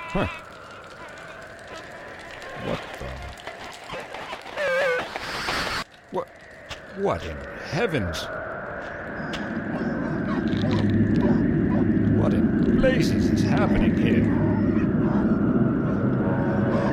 Huh. What the... What in heavens? What in blazes is happening here?